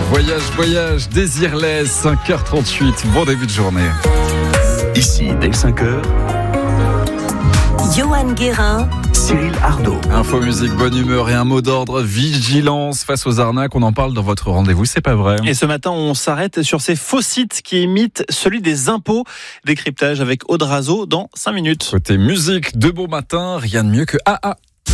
Voyage, Désirless, 5h38, bon début de journée. Ici, dès 5h, Johan Guérin, Cyril Ardo. Info, musique, bonne humeur et un mot d'ordre, vigilance face aux arnaques. On en parle dans votre rendez-vous, c'est pas vrai. Et ce matin, on s'arrête sur ces faux sites qui imitent celui des impôts. Décryptage avec Aude Razo dans 5 minutes. Côté musique, de bon matin, rien de mieux que AA.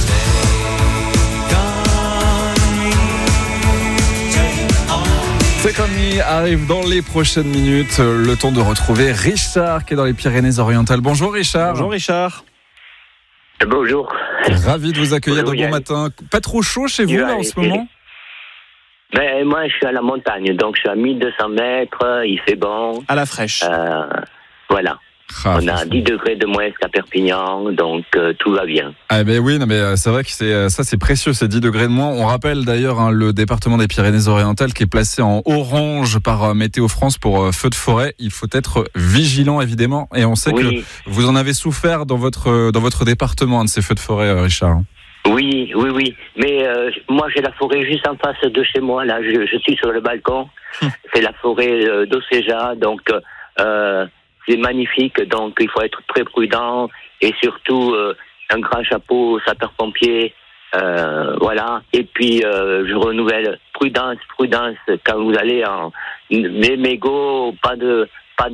C'est comme il arrive dans les prochaines minutes. Le temps de retrouver Richard qui est dans les Pyrénées-Orientales. Bonjour Richard. Bonjour Richard. Bonjour. Ravi de vous accueillir Bonjour, de bon Yann. matin. Pas trop chaud chez vous là en ce moment? Ben, moi, je suis à la montagne, donc je suis à 1200 mètres, il fait bon. À la fraîche. Voilà. On a 10 degrés de moins qu'à Perpignan, donc tout va bien. Ah ben oui, non mais c'est vrai que c'est précieux, ces 10 degrés de moins. On rappelle d'ailleurs le département des Pyrénées-Orientales qui est placé en orange par Météo France pour feu de forêt. Il faut être vigilant évidemment, et on sait que vous en avez souffert dans votre département de ces feux de forêt, Richard. Oui. Mais moi, j'ai la forêt juste en face de chez moi. Là, je suis sur le balcon. C'est la forêt d'Océja, donc c'est magnifique. Donc, il faut être très prudent et surtout un grand chapeau sapeur-pompier. Voilà. Et puis, je renouvelle prudence quand vous allez en mégots, pas de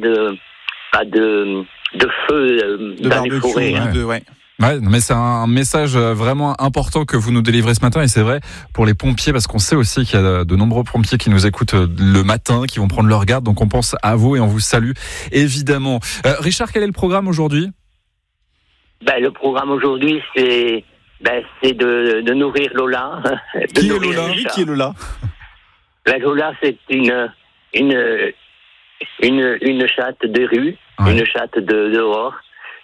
feu dans les forêts. Ouais, mais c'est un message vraiment important que vous nous délivrez ce matin, et c'est vrai pour les pompiers, parce qu'on sait aussi qu'il y a de nombreux pompiers qui nous écoutent le matin, qui vont prendre leur garde, donc on pense à vous et on vous salue évidemment. Richard, quel est le programme aujourd'hui? Le programme aujourd'hui, c'est de nourrir Lola. Qui est Lola? Oui, qui est Lola? Lola, c'est une chatte de rue, une chatte de dehors.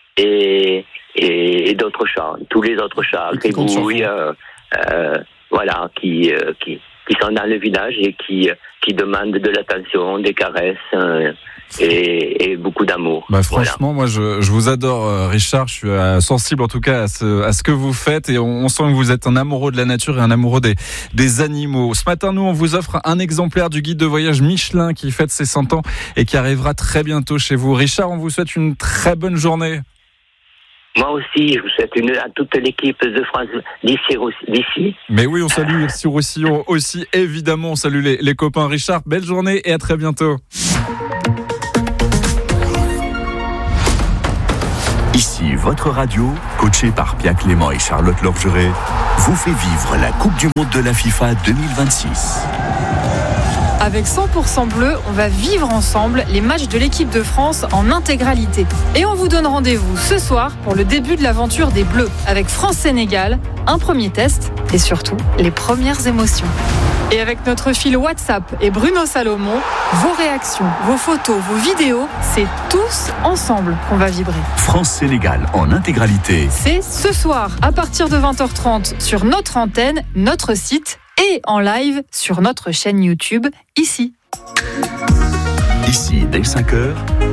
Et d'autres chats, tous les autres chats, gribouilles, voilà, qui sont dans le village et qui demandent de l'attention, des caresses et beaucoup d'amour. Franchement, moi je vous adore, Richard. Je suis sensible en tout cas à ce que vous faites, et on sent que vous êtes un amoureux de la nature et un amoureux des animaux. Ce matin, nous on vous offre un exemplaire du guide de voyage Michelin qui fête ses 100 ans et qui arrivera très bientôt chez vous. Richard, on vous souhaite une très bonne journée. Moi aussi, je vous souhaite à toute l'équipe de France d'ici. Mais oui, on salue sur Roussillon aussi, évidemment. On salue les copains. Richard, belle journée et à très bientôt. Ici, votre radio, coachée par Pierre Clément et Charlotte Lorgeret, vous fait vivre la Coupe du Monde de la FIFA 2026. Avec 100% bleu, on va vivre ensemble les matchs de l'équipe de France en intégralité. Et on vous donne rendez-vous ce soir pour le début de l'aventure des Bleus, avec France-Sénégal, un premier test et surtout les premières émotions. Et avec notre fil WhatsApp et Bruno Salomon, vos réactions, vos photos, vos vidéos, c'est tous ensemble qu'on va vibrer. France-Sénégal en intégralité. C'est ce soir à partir de 20h30 sur notre antenne, notre site et en live sur notre chaîne YouTube, ici. Ici, dès 5h.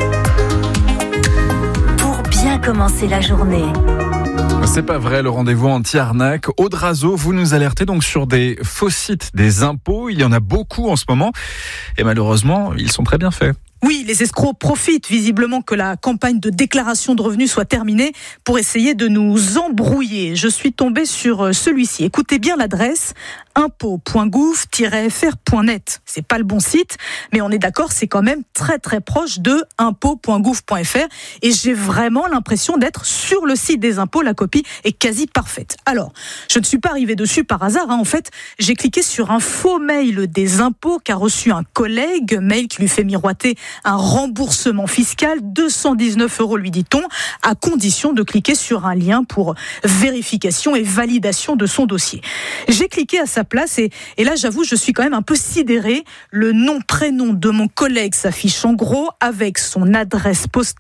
pour bien commencer la journée. C'est pas vrai, le rendez-vous anti-arnaque. Aude Razo, vous nous alertez donc sur des faux sites des impôts. Il y en a beaucoup en ce moment. Et malheureusement, ils sont très bien faits. Oui, les escrocs profitent visiblement que la campagne de déclaration de revenus soit terminée pour essayer de nous embrouiller. Je suis tombée sur celui-ci. Écoutez bien l'adresse, impôt.gouv-fr.net. C'est pas le bon site, mais on est d'accord, c'est quand même très très proche de impôt.gouv.fr, et j'ai vraiment l'impression d'être sur le site des impôts. La copie est quasi parfaite. Alors, je ne suis pas arrivée dessus par hasard. En fait, j'ai cliqué sur un faux mail des impôts qu'a reçu un collègue, mail qui lui fait miroiter un remboursement fiscal, 219 €, lui dit-on, à condition de cliquer sur un lien pour vérification et validation de son dossier. J'ai cliqué à sa place et là, j'avoue, je suis quand même un peu sidérée. Le nom, prénom de mon collègue s'affiche en gros avec son adresse postale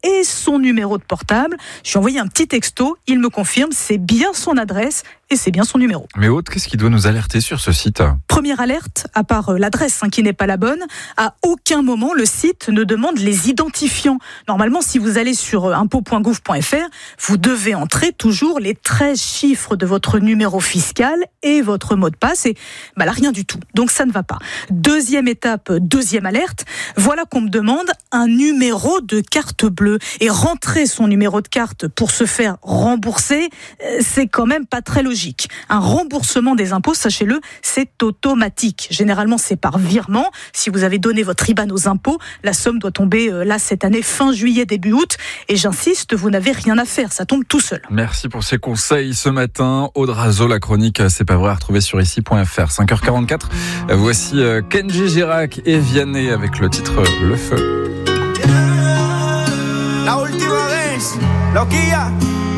et son numéro de portable. Je lui ai envoyé un petit texto, il me confirme, c'est bien son adresse et c'est bien son numéro. Mais Aude, qu'est-ce qui doit nous alerter sur ce site ? Première alerte, à part l'adresse qui n'est pas la bonne, à aucun moment le site ne demande les identifiants. Normalement, si vous allez sur impôt.gouv.fr, vous devez entrer toujours les 13 chiffres de votre numéro fiscal et votre mot de passe. Et là, rien du tout. Donc ça ne va pas. Deuxième étape, deuxième alerte, voilà qu'on me demande un numéro de carte bleue. Et rentrer son numéro de carte pour se faire rembourser, c'est quand même pas très logique. Un remboursement des impôts, sachez-le, c'est automatique. Généralement, c'est par virement. Si vous avez donné votre IBAN aux impôts, la somme doit tomber là cette année, fin juillet, début août. Et j'insiste, vous n'avez rien à faire, ça tombe tout seul. Merci pour ces conseils ce matin. Aude Razo, la chronique C'est pas vrai, à retrouver sur ici.fr. 5h44, voici Kenji Girac et Vianney avec le titre Le Feu. La última vez, loquilla.